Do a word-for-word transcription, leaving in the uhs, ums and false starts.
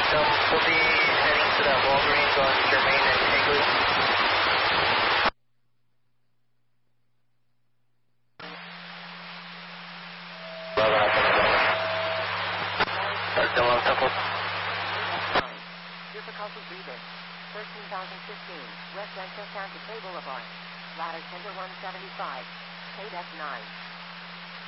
Um, we'll be heading to that Walgreens on Germain and Higley. Delaware Temple. Difficulty breathing. thirteen thousand fifteen, West Rancho Santa Fe Boulevard. Ladder Center one seventy-five. K D E C nine.